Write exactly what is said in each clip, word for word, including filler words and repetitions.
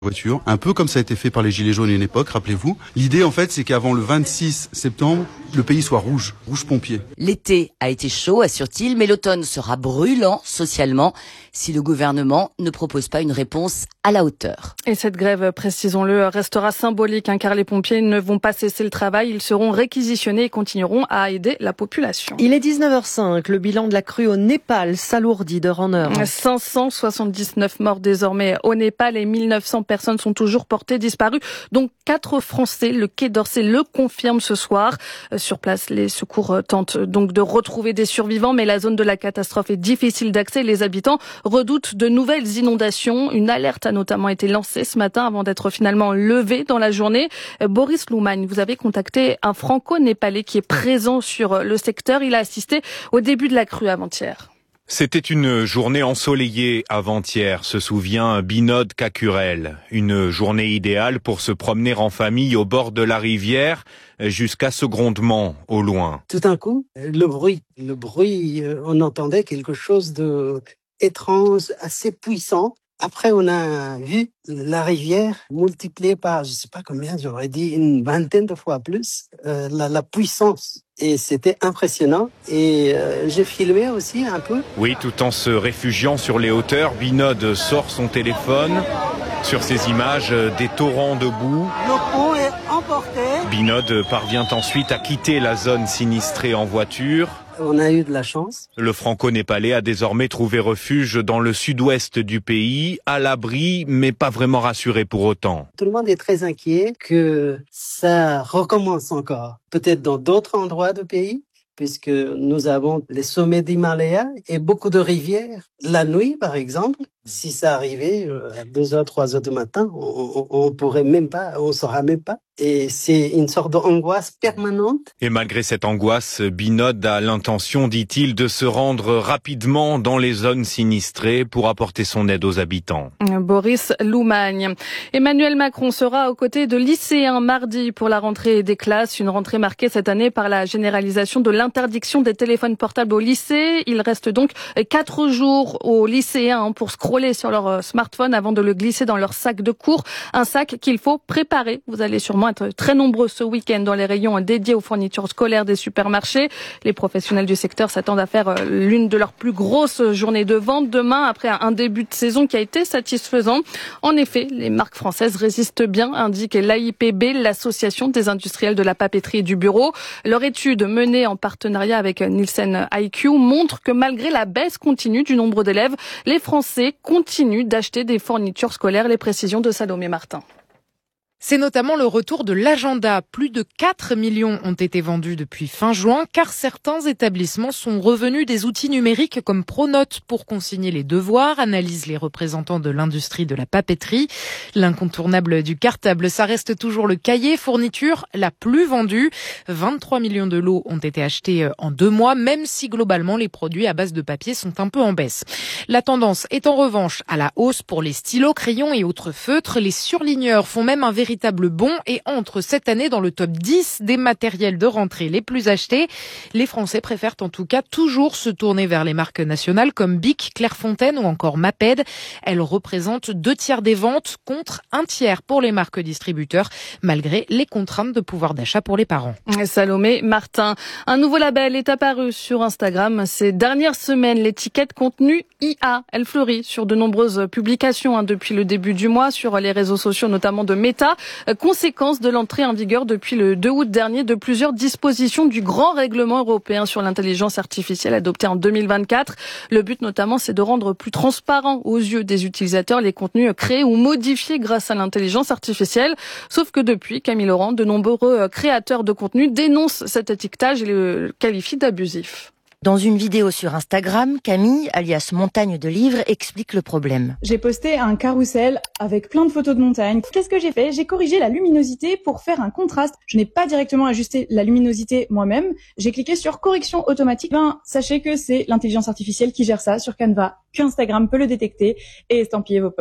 voiture, un peu comme ça a été fait par les Gilets jaunes à une époque, rappelez-vous. L'idée, en fait, c'est qu'avant le vingt-six septembre, le pays soit rouge, rouge pompier. L'été a été chaud, assure-t-il, mais l'automne sera brûlant socialement si le gouvernement ne propose pas une réponse à la hauteur. Et cette grève, précisons-le, restera symbolique, hein, car les pompiers ne vont pas cesser le travail. Ils seront réquisitionnés et continueront à aider la population. Il est dix-neuf heures cinq. Le bilan de la crue au Népal s'alourdit d'heure en heure. cinq cent soixante-dix-neuf morts désormais au Népal et mille neuf cents personnes sont toujours portées disparues, dont quatre Français. Le Quai d'Orsay le confirme ce soir. Sur place, les secours tentent donc de retrouver des survivants, mais la zone de la catastrophe est difficile d'accès. Les habitants redoutent de nouvelles inondations. Une alerte a notamment été lancée ce matin avant d'être finalement levée dans la journée. Boris Loumagne, vous avez contacté un franco-népalais qui est présent sur le secteur. Il a assisté au début de la crue avant-hier. C'était une journée ensoleillée avant-hier, se souvient Binod Kakurel. Une journée idéale pour se promener en famille au bord de la rivière jusqu'à ce grondement au loin. Tout d'un coup, le bruit, le bruit, on entendait quelque chose de étrange, assez puissant. Après, on a vu la rivière multipliée par, je sais pas combien, j'aurais dit une vingtaine de fois plus, euh, la, la puissance. Et c'était impressionnant. Et euh, j'ai filmé aussi un peu. Oui, tout en se réfugiant sur les hauteurs, Binod sort son téléphone. Sur ces images, des torrents de boue. Le pont est emporté. Binod parvient ensuite à quitter la zone sinistrée en voiture. On a eu de la chance. Le franco-népalais a désormais trouvé refuge dans le sud-ouest du pays, à l'abri, mais pas vraiment rassuré pour autant. Tout le monde est très inquiet que ça recommence encore. Peut-être dans d'autres endroits du pays, puisque nous avons les sommets d'Himalaya et beaucoup de rivières. La nuit, par exemple, si ça arrivait à deux heures, trois heures du matin, on, on, on pourrait même pas, on saura même pas. Et c'est une sorte d'angoisse permanente. Et malgré cette angoisse, Binod a l'intention, dit-il, de se rendre rapidement dans les zones sinistrées pour apporter son aide aux habitants. Boris Loumagne. Emmanuel Macron sera aux côtés de lycéens mardi pour la rentrée des classes. Une rentrée marquée cette année par la généralisation de l'interdiction des téléphones portables au lycée. Il reste donc quatre jours aux lycéens pour scroller sur leur smartphone avant de le glisser dans leur sac de cours. Un sac qu'il faut préparer. Vous allez sûrement être très nombreux ce week-end dans les rayons dédiés aux fournitures scolaires des supermarchés. Les professionnels du secteur s'attendent à faire l'une de leurs plus grosses journées de vente demain après un début de saison qui a été satisfaisant. En effet, les marques françaises résistent bien, indique l'A I P B, l'association des industriels de la papeterie et du bureau. Leur étude menée en partenariat avec Nielsen I Q montre que malgré la baisse continue du nombre d'élèves, les Français continuent d'acheter des fournitures scolaires. Les précisions de Salomé Martin. C'est notamment le retour de l'agenda. Plus de quatre millions ont été vendus depuis fin juin, car certains établissements sont revenus des outils numériques comme Pronote pour consigner les devoirs, analysent les représentants de l'industrie de la papeterie. L'incontournable du cartable, ça reste toujours le cahier, fourniture la plus vendue. vingt-trois millions de lots ont été achetés en deux mois, même si globalement les produits à base de papier sont un peu en baisse. La tendance est en revanche à la hausse pour les stylos, crayons et autres feutres. Les surligneurs font même un véritable véritable bond et entre cette année dans le top dix des matériels de rentrée les plus achetés. Les Français préfèrent en tout cas toujours se tourner vers les marques nationales comme Bic, Clairefontaine ou encore Maped. Elles représentent deux tiers des ventes contre un tiers pour les marques distributeurs, malgré les contraintes de pouvoir d'achat pour les parents. Salomé Martin. Un nouveau label est apparu sur Instagram ces dernières semaines. L'étiquette contenu I A. Elle fleurit sur de nombreuses publications hein, depuis le début du mois sur les réseaux sociaux, notamment de Meta. Conséquence de l'entrée en vigueur depuis le deux août dernier de plusieurs dispositions du grand règlement européen sur l'intelligence artificielle adopté en deux mille vingt-quatre. Le but notamment, c'est de rendre plus transparent aux yeux des utilisateurs les contenus créés ou modifiés grâce à l'intelligence artificielle. Sauf que depuis, Camille Laurent, de nombreux créateurs de contenu dénoncent cet étiquetage et le qualifient d'abusif. Dans une vidéo sur Instagram, Camille, alias Montagne de Livres, explique le problème. J'ai posté un carrousel avec plein de photos de montagnes. Qu'est-ce que j'ai fait? J'ai corrigé la luminosité pour faire un contraste. Je n'ai pas directement ajusté la luminosité moi-même. J'ai cliqué sur correction automatique. Ben, sachez que c'est l'intelligence artificielle qui gère ça sur Canva, que Instagram peut le détecter et estampiller vos posts.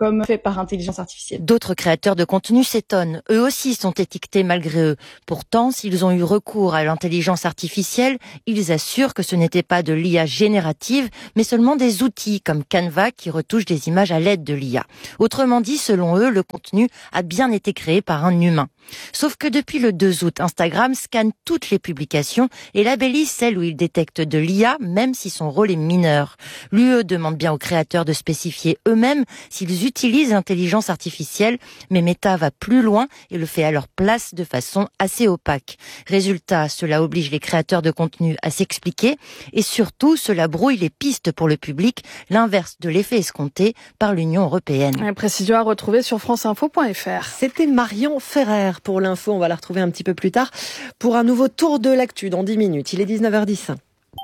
comme fait par intelligence artificielle. D'autres créateurs de contenu s'étonnent. Eux aussi sont étiquetés malgré eux. Pourtant, s'ils ont eu recours à l'intelligence artificielle, ils assurent que ce n'était pas de l'I A générative, mais seulement des outils comme Canva qui retouchent des images à l'aide de l'I A. Autrement dit, selon eux, le contenu a bien été créé par un humain. Sauf que depuis le deux août, Instagram scanne toutes les publications et labellise celles où il détecte de l'I A, même si son rôle est mineur. L'U E demande bien aux créateurs de spécifier eux-mêmes s'ils utilisent l'intelligence artificielle, mais Meta va plus loin et le fait à leur place de façon assez opaque. Résultat, cela oblige les créateurs de contenu à s'expliquer et surtout, cela brouille les pistes pour le public, l'inverse de l'effet escompté par l'Union européenne. Une précision à retrouver sur franceinfo point f r. C'était Marion Ferrer pour l'info. On va la retrouver un petit peu plus tard pour un nouveau tour de l'actu dans dix minutes. Il est dix-neuf heures dix.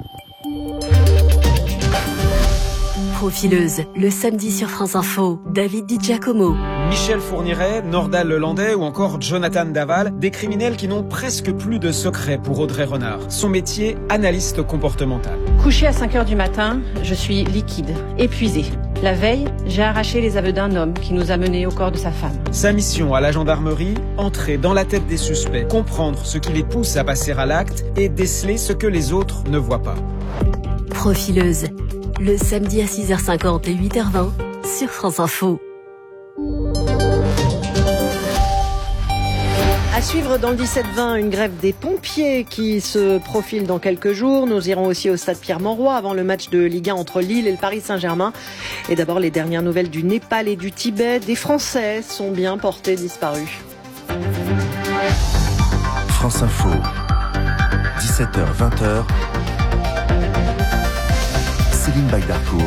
Profileuse, le samedi sur France Info, David Di Giacomo. Michel Fourniret, Nordal Lelandais ou encore Jonathan Daval, des criminels qui n'ont presque plus de secret pour Audrey Renard. Son métier, analyste comportemental. Couché à cinq heures du matin, je suis liquide, épuisée. La veille, j'ai arraché les aveux d'un homme qui nous a menés au corps de sa femme. Sa mission à la gendarmerie, entrer dans la tête des suspects, comprendre ce qui les pousse à passer à l'acte et déceler ce que les autres ne voient pas. Profileuse, le samedi à six heures cinquante et huit heures vingt sur France Info. À suivre dans le dix-sept vingt, une grève des pompiers qui se profile dans quelques jours. Nous irons aussi au stade Pierre-Mauroy avant le match de Ligue un entre Lille et le Paris Saint-Germain. Et d'abord, les dernières nouvelles du Népal et du Tibet. Des Français sont bien portés disparus. France Info, dix-sept heures vingt. Céline Bagdarcourt.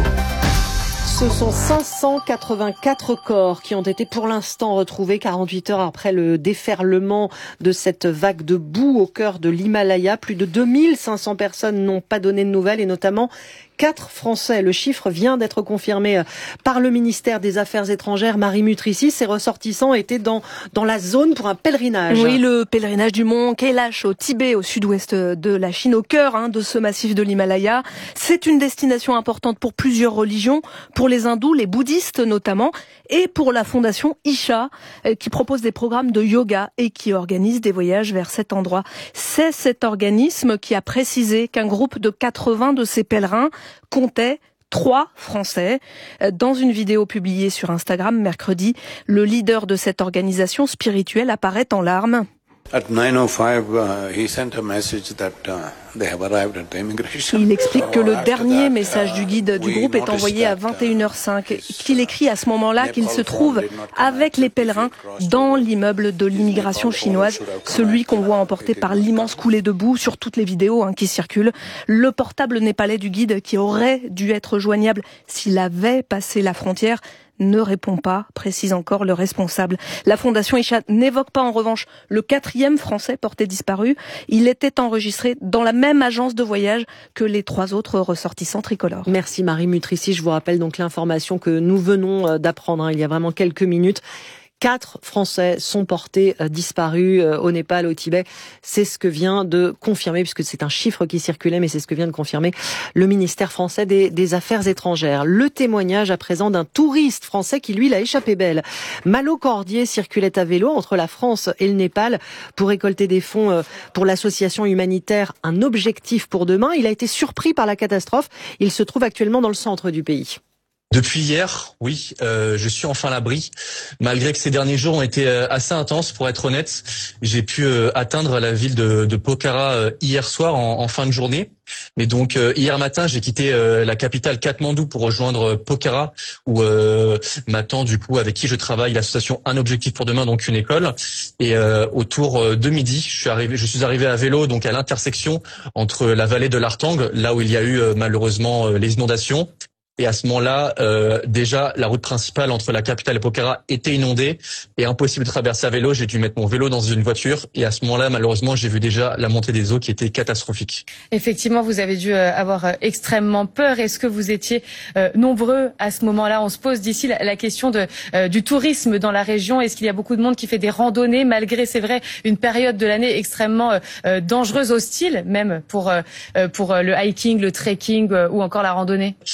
Ce sont cinq cent quatre-vingt-quatre corps qui ont été pour l'instant retrouvés quarante-huit heures après le déferlement de cette vague de boue au cœur de l'Himalaya. Plus de deux mille cinq cents personnes n'ont pas donné de nouvelles et notamment quatre Français. Le chiffre vient d'être confirmé par le ministère des Affaires étrangères. Marie Mutrici, ces ressortissants étaient dans, dans la zone pour un pèlerinage. Oui, le pèlerinage du mont Kailash au Tibet, au sud-ouest de la Chine, au cœur hein, de ce massif de l'Himalaya. C'est une destination importante pour plusieurs religions, pour les hindous, les bouddhistes notamment, et pour la fondation Isha, qui propose des programmes de yoga et qui organise des voyages vers cet endroit. C'est cet organisme qui a précisé qu'un groupe de quatre-vingts de ces pèlerins comptait trois Français. Dans une vidéo publiée sur Instagram mercredi, le leader de cette organisation spirituelle apparaît en larmes. At nine oh five, uh, he sent a message that uh, they have arrived at the immigration. Il explique que le dernier message du guide du groupe est envoyé à vingt et une heures cinq, qu'il écrit à ce moment-là qu'il se trouve avec les pèlerins dans l'immeuble de l'immigration chinoise, celui qu'on voit emporté par l'immense coulée de boue sur toutes les vidéos hein, qui circulent. Le portable népalais du guide qui aurait dû être joignable s'il avait passé la frontière ne répond pas, précise encore le responsable. La fondation Isha n'évoque pas en revanche le quatrième Français porté disparu. Il était enregistré dans la même agence de voyage que les trois autres ressortissants tricolores. Merci Marie Mutrici. Je vous rappelle donc l'information que nous venons d'apprendre hein, il y a vraiment quelques minutes. Quatre Français sont portés euh, disparus euh, au Népal, au Tibet. C'est ce que vient de confirmer, puisque c'est un chiffre qui circulait, mais c'est ce que vient de confirmer le ministère français des, des Affaires étrangères. Le témoignage à présent d'un touriste français qui, lui, l'a échappé belle. Malo Cordier circulait à vélo entre la France et le Népal pour récolter des fonds euh, pour l'association humanitaire Un Objectif pour Demain. Il a été surpris par la catastrophe. Il se trouve actuellement dans le centre du pays. Depuis hier, oui, euh, je suis enfin à l'abri. Malgré que ces derniers jours ont été euh, assez intenses, pour être honnête, j'ai pu euh, atteindre la ville de, de Pokhara euh, hier soir en, en fin de journée. Mais donc euh, hier matin, j'ai quitté euh, la capitale Katmandou pour rejoindre euh, Pokhara, où euh, m'attend du coup avec qui je travaille l'association Un Objectif pour Demain, donc une école. Et euh, autour de midi, je suis arrivé, je suis arrivé à vélo, donc à l'intersection entre la vallée de l'Artang, là où il y a eu euh, malheureusement euh, les inondations. Et à ce moment-là, euh, déjà, la route principale entre la capitale et Pokhara était inondée et impossible de traverser à vélo. J'ai dû mettre mon vélo dans une voiture et à ce moment-là, malheureusement, j'ai vu déjà la montée des eaux qui était catastrophique. Effectivement, vous avez dû avoir extrêmement peur. Est-ce que vous étiez euh, nombreux à ce moment-là? On se pose d'ici la, la question de, euh, du tourisme dans la région. Est-ce qu'il y a beaucoup de monde qui fait des randonnées malgré, c'est vrai, une période de l'année extrêmement euh, dangereuse, hostile, même pour, euh, pour le hiking, le trekking euh, ou encore la randonnée? Alors oui,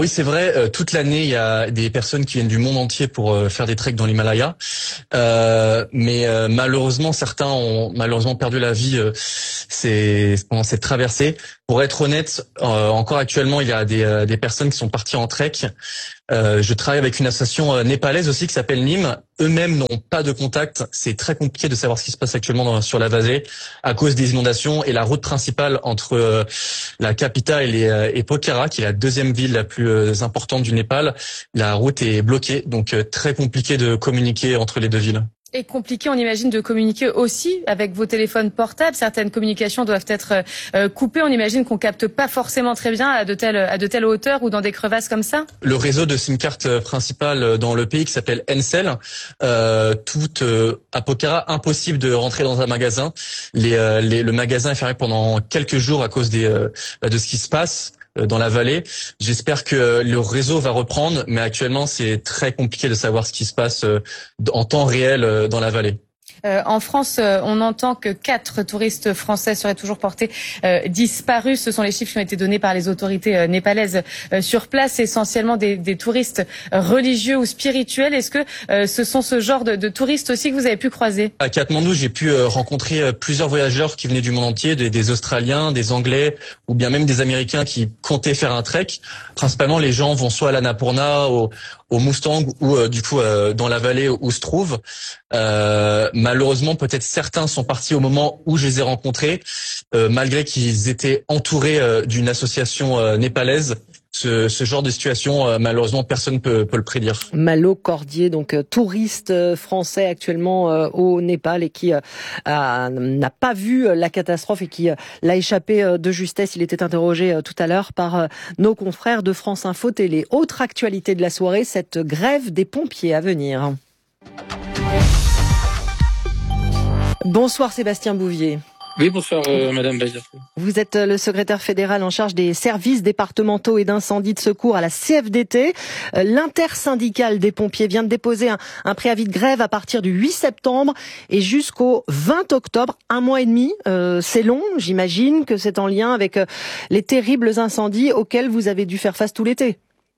c'est vrai. Euh, toute l'année, il y a des personnes qui viennent du monde entier pour euh, faire des treks dans l'Himalaya. Euh, mais euh, malheureusement, certains ont malheureusement perdu la vie euh, c'est, pendant cette traversée. Pour être honnête, euh, encore actuellement, il y a des, euh, des personnes qui sont parties en trek. Euh, je travaille avec une association euh, népalaise aussi qui s'appelle Nîmes. Eux-mêmes n'ont pas de contact. C'est très compliqué de savoir ce qui se passe actuellement dans, sur la vallée à cause des inondations et la route principale entre euh, la capitale et, les, euh, et Pokhara, qui est la deuxième ville la plus euh, importante du Népal. La route est bloquée, donc euh, très compliqué de communiquer entre les deux villes. Et compliqué, on imagine, de communiquer aussi avec vos téléphones portables. Certaines communications doivent être euh, coupées. On imagine qu'on capte pas forcément très bien à de telles à de telles hauteurs ou dans des crevasses comme ça. Le réseau de SIM card principal dans le pays qui s'appelle Ncell, euh, tout euh, à Pokhara, impossible de rentrer dans un magasin. Les, euh, les, le magasin est fermé pendant quelques jours à cause des euh, de ce qui se passe dans la vallée. J'espère que le réseau va reprendre, mais actuellement, c'est très compliqué de savoir ce qui se passe en temps réel dans la vallée. Euh, en France, euh, on entend que quatre touristes français seraient toujours portés euh, disparus. Ce sont les chiffres qui ont été donnés par les autorités euh, népalaises euh, sur place, essentiellement des, des touristes euh, religieux ou spirituels. Est-ce que euh, ce sont ce genre de, de touristes aussi que vous avez pu croiser? À Katmandou, j'ai pu euh, rencontrer euh, plusieurs voyageurs qui venaient du monde entier, des, des Australiens, des Anglais ou bien même des Américains qui comptaient faire un trek. Principalement, les gens vont soit à l'Annapurna, au, au Mustang ou euh, du coup euh, dans la vallée où se trouve. Euh, malheureusement, peut-être certains sont partis au moment où je les ai rencontrés, euh, malgré qu'ils étaient entourés euh, d'une association euh, népalaise. Ce, ce genre de situation, euh, malheureusement, personne ne peut, peut le prédire. Malo Cordier, donc euh, touriste euh, français actuellement euh, au Népal et qui euh, a, n'a pas vu euh, la catastrophe et qui euh, l'a échappé euh, de justesse. Il était interrogé euh, tout à l'heure par euh, nos confrères de France Info Télé. Autre actualité de la soirée, cette grève des pompiers à venir. Bonsoir Sébastien Bouvier. Oui, bonsoir euh, Madame Bazier. Vous êtes le secrétaire fédéral en charge des services départementaux et d'incendie de secours à la C F D T. L'intersyndicale des pompiers vient de déposer un, un préavis de grève à partir du huit septembre et jusqu'au vingt octobre, un mois et demi. Euh, c'est long, j'imagine que c'est en lien avec les terribles incendies auxquels vous avez dû faire face tout l'été.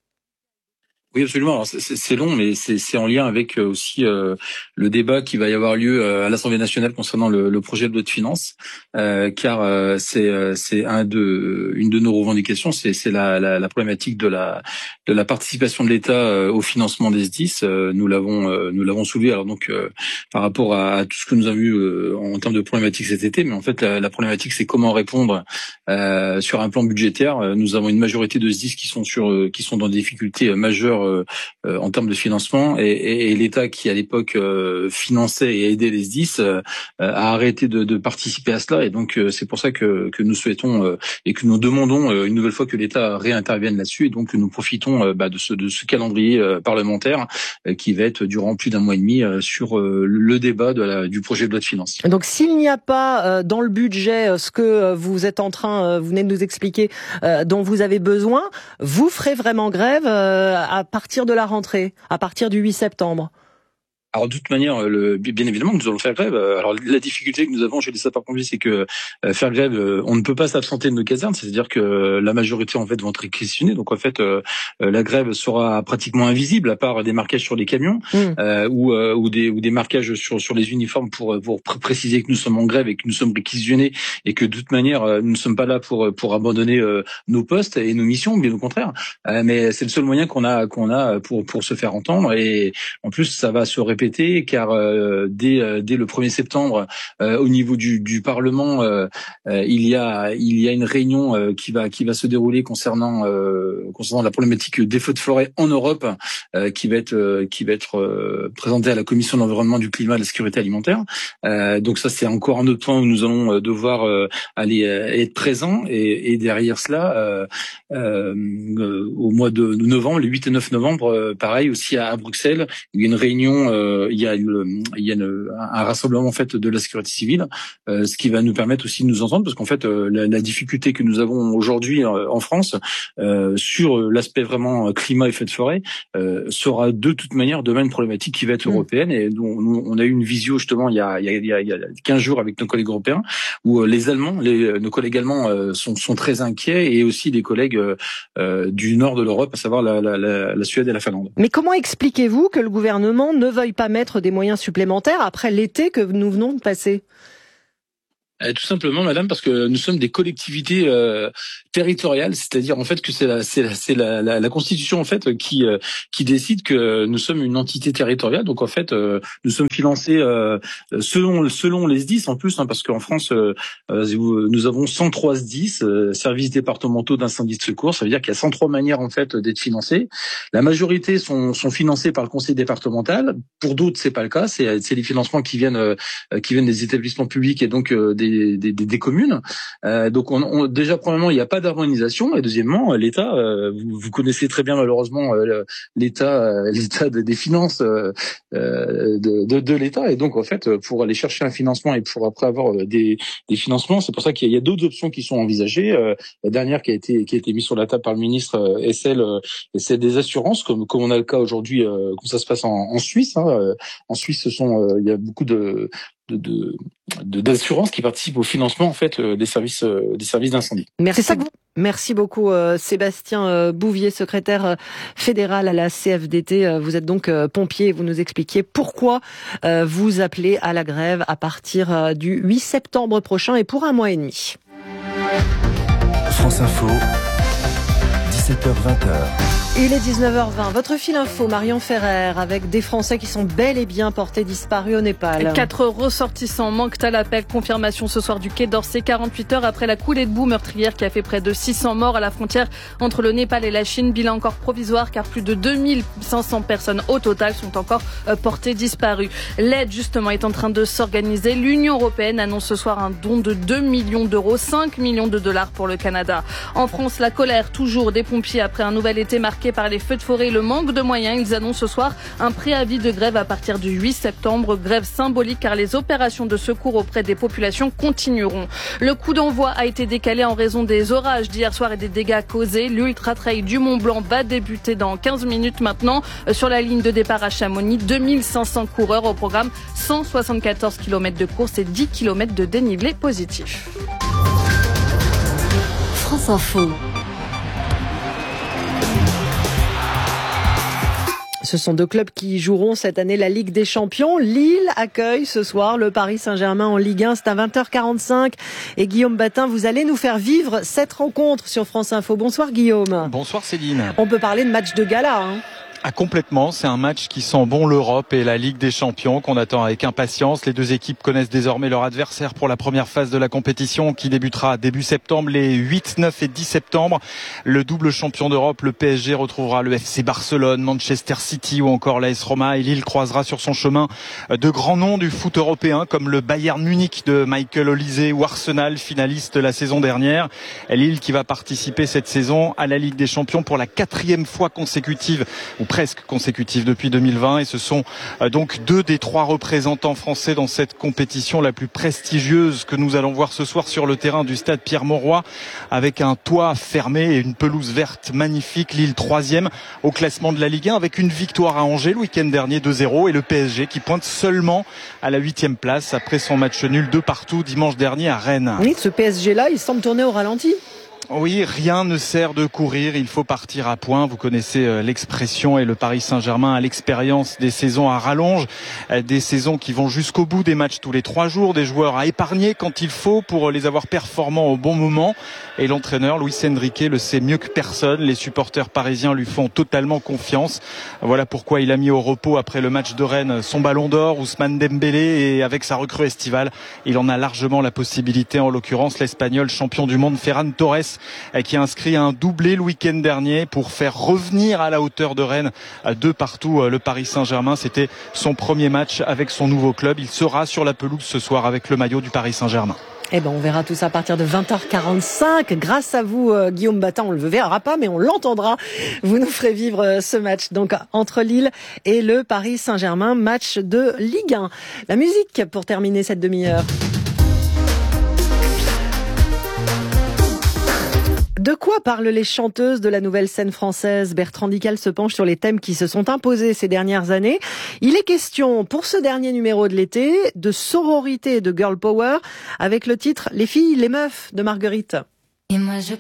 Oui, absolument. Alors, c'est, c'est long, mais c'est, c'est en lien avec aussi euh, le débat qui va y avoir lieu à l'Assemblée nationale concernant le, le projet de loi de finances, euh, car euh, c'est, c'est un de, une de nos revendications, c'est, c'est la, la, la problématique de la, de la participation de l'État euh, au financement des S D I S. Euh, nous l'avons, euh, nous l'avons soulevé. Alors donc, euh, par rapport à, à tout ce que nous avons vu euh, en termes de problématiques cet été, mais en fait, la, la problématique, c'est comment répondre euh, sur un plan budgétaire. Nous avons une majorité de S D I S qui sont sur, euh, qui sont dans des difficultés majeures Euh, euh, en termes de financement et, et, et l'État qui à l'époque euh, finançait et aidait les S D I S euh, a arrêté de, de participer à cela et donc euh, c'est pour ça que, que nous souhaitons euh, et que nous demandons euh, une nouvelle fois que l'État réintervienne là-dessus et donc que nous profitons euh, bah, de ce, de ce calendrier euh, parlementaire euh, qui va être durant plus d'un mois et demi euh, sur euh, le débat de la, du projet de loi de finances. Donc s'il n'y a pas euh, dans le budget euh, ce que euh, vous êtes en train, euh, vous venez de nous expliquer, euh, dont vous avez besoin, vous ferez vraiment grève euh, à À partir de la rentrée, à partir du huit septembre? Alors de toute manière, le, bien évidemment que nous allons faire grève. Alors la difficulté que nous avons chez les sapeurs-pompiers, c'est que euh, faire grève, euh, on ne peut pas s'absenter de nos casernes, c'est-à-dire que euh, la majorité en fait vont être réquisitionnés. Donc en fait, euh, la grève sera pratiquement invisible à part des marquages sur les camions mmh. euh, ou, euh, ou des ou des marquages sur sur les uniformes pour pour pr- préciser que nous sommes en grève et que nous sommes réquisitionnés et que de toute manière euh, nous ne sommes pas là pour pour abandonner euh, nos postes et nos missions, bien au contraire. Euh, mais c'est le seul moyen qu'on a qu'on a pour pour se faire entendre et en plus ça va se répéter. Car euh, dès euh, dès le premier septembre euh, au niveau du du Parlement euh, euh, il y a il y a une réunion euh, qui va qui va se dérouler concernant euh, concernant la problématique des feux de forêt en Europe euh, qui va être euh, qui va être euh, présentée à la Commission de l'environnement, du climat et de la sécurité alimentaire. Euh, donc ça c'est encore un autre point où nous allons devoir euh, aller euh, être présents et, et derrière cela euh, euh, au mois de novembre, le huit et neuf novembre, euh, pareil aussi à, à Bruxelles, il y a une réunion euh, euh, il y a, le, il y a une, un rassemblement en fait de la sécurité civile, euh, ce qui va nous permettre aussi de nous entendre, parce qu'en fait euh, la, la difficulté que nous avons aujourd'hui euh, en France euh, sur l'aspect vraiment climat et feux de forêt euh, sera de toute manière demain une problématique qui va être mmh. européenne. Et nous, nous, on a eu une visio justement il y a, il y a, il y a quinze jours avec nos collègues européens, où euh, les Allemands, les, nos collègues allemands euh, sont, sont très inquiets, et aussi des collègues euh, du nord de l'Europe, à savoir la, la, la, la Suède et la Finlande. Mais comment expliquez-vous que le gouvernement ne veuille pas mettre des moyens supplémentaires après l'été que nous venons de passer ? Tout simplement, madame, parce que nous sommes des collectivités euh, territoriales, c'est-à-dire en fait que c'est la c'est la c'est la, la, la Constitution en fait qui euh, qui décide que nous sommes une entité territoriale. Donc en fait, euh, nous sommes financés euh, selon selon les S D I S en plus, hein, parce qu'en France, euh, nous avons cent trois S D I S, euh, services départementaux d'incendie de secours. Ça veut dire qu'il y a cent trois manières en fait d'être financés. La majorité sont sont financés par le conseil départemental. Pour d'autres, c'est pas le cas. C'est c'est les financements qui viennent euh, qui viennent des établissements publics et donc euh, des Des, des, des communes. Euh, donc on, on, déjà premièrement il n'y a pas d'harmonisation, et deuxièmement l'État, euh, vous, vous connaissez très bien malheureusement euh, l'État, euh, l'État de, des finances euh, de, de, de l'État, et donc en fait pour aller chercher un financement et pour après avoir des, des financements, c'est pour ça qu'il y a, il y a d'autres options qui sont envisagées. Euh, la dernière qui a été qui a été mise sur la table par le ministre euh, est celle euh, est celle des assurances, comme comme on a le cas aujourd'hui, euh, comme ça se passe en, en Suisse. Hein. Euh, en Suisse, ce sont euh, il y a beaucoup de de de d'assurance qui participent au financement en fait des services des services d'incendie. Merci. Ça que vous... Merci beaucoup euh, Sébastien euh, Bouvier, secrétaire euh, fédéral à la C F D T. Euh, vous êtes donc euh, pompier et vous nous expliquiez pourquoi euh, vous appelez à la grève à partir euh, du huit septembre prochain et pour un mois et demi. France Info, dix-sept heures vingt. Il est dix-neuf heures vingt. Votre fil info, Marion Ferrer, avec des Français qui sont bel et bien portés disparus au Népal. Quatre ressortissants manquent à l'appel. Confirmation ce soir du Quai d'Orsay, quarante-huit heures après la coulée de boue meurtrière qui a fait près de six cents morts à la frontière entre le Népal et la Chine. Bilan encore provisoire car plus de deux mille cinq cents personnes au total sont encore portées disparues. L'aide justement est en train de s'organiser. L'Union européenne annonce ce soir un don de deux millions d'euros, cinq millions de dollars pour le Canada. En France, la colère toujours des pompiers après un nouvel été marqué par les feux de forêt et le manque de moyens. Ils annoncent ce soir un préavis de grève à partir du huit septembre. Grève symbolique car les opérations de secours auprès des populations continueront. Le coup d'envoi a été décalé en raison des orages d'hier soir et des dégâts causés. L'Ultra Trail du Mont Blanc va débuter dans quinze minutes maintenant. Sur la ligne de départ à Chamonix, deux mille cinq cents coureurs au programme, cent soixante-quatorze kilomètres de course et dix kilomètres de dénivelé positif. France Info. Ce sont deux clubs qui joueront cette année la Ligue des Champions. Lille accueille ce soir le Paris Saint-Germain en Ligue un. C'est à vingt heures quarante-cinq. Et Guillaume Batin, vous allez nous faire vivre cette rencontre sur France Info. Bonsoir Guillaume. Bonsoir Céline. On peut parler de match de gala, hein. Ah, complètement, c'est un match qui sent bon l'Europe et la Ligue des Champions qu'on attend avec impatience. Les deux équipes connaissent désormais leur adversaire pour la première phase de la compétition qui débutera début septembre, les huit, neuf et dix septembre. Le double champion d'Europe, le P S G, retrouvera le F C Barcelone, Manchester City ou encore l'A S Roma, et Lille croisera sur son chemin de grands noms du foot européen comme le Bayern Munich de Michael Olise ou Arsenal, finaliste la saison dernière. Lille qui va participer cette saison à la Ligue des Champions pour la quatrième fois consécutive, ou presque consécutive depuis deux mille vingt, et ce sont donc deux des trois représentants français dans cette compétition la plus prestigieuse que nous allons voir ce soir sur le terrain du stade Pierre-Mauroy, avec un toit fermé et une pelouse verte magnifique. Lille troisième au classement de la Ligue un avec une victoire à Angers le week-end dernier deux zéro, et le P S G qui pointe seulement à la huitième place après son match nul de partout dimanche dernier à Rennes. Oui, ce P S G là, il semble tourner au ralenti. Oui, rien ne sert de courir, il faut partir à point. Vous connaissez l'expression, et le Paris Saint-Germain a l'expérience des saisons à rallonge, des saisons qui vont jusqu'au bout, des matchs tous les trois jours, des joueurs à épargner quand il faut pour les avoir performants au bon moment. Et l'entraîneur Luis Enrique le sait mieux que personne. Les supporters parisiens lui font totalement confiance. Voilà pourquoi il a mis au repos après le match de Rennes son ballon d'or, Ousmane Dembélé, et avec sa recrue estivale, il en a largement la possibilité, en l'occurrence l'Espagnol champion du monde Ferran Torres, qui a inscrit un doublé le week-end dernier pour faire revenir à la hauteur de Rennes de partout le Paris Saint-Germain. C'était son premier match avec son nouveau club. Il sera sur la pelouse ce soir avec le maillot du Paris Saint-Germain. Eh ben, on verra tout ça à partir de vingt heures quarante-cinq. Grâce à vous, euh, Guillaume Batin, on le verra pas, mais on l'entendra. Vous nous ferez vivre euh, ce match, donc, entre Lille et le Paris Saint-Germain, match de Ligue un. La musique pour terminer cette demi-heure. De quoi parlent les chanteuses de la nouvelle scène française? Bertrand Dical se penche sur les thèmes qui se sont imposés ces dernières années. Il est question, pour ce dernier numéro de l'été, de sororité et de girl power, avec le titre « Les filles, les meufs » de Marguerite. Et moi je